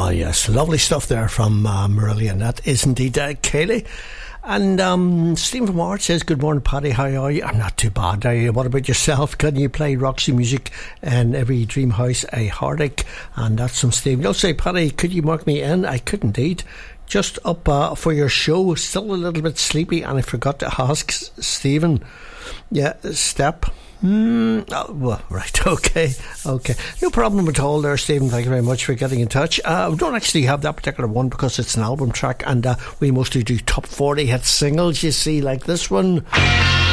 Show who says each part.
Speaker 1: Oh yes, lovely stuff there from Marillion. That is indeed Kaylee. And Stephen from Art says, good morning Paddy, how are you? I'm not too bad, are you? What about yourself? Can you play Roxy music in every dream house a heartache? And that's from Stephen. You'll say, Paddy, could you mark me in? I could indeed. Just up for your show, still a little bit sleepy, and I forgot to ask Stephen. Yeah, step. Oh, well, right, okay. No problem at all there, Stephen. Thank you very much for getting in touch. We don't actually have that particular one because it's an album track, and we mostly do top 40 hit singles, you see, like this one.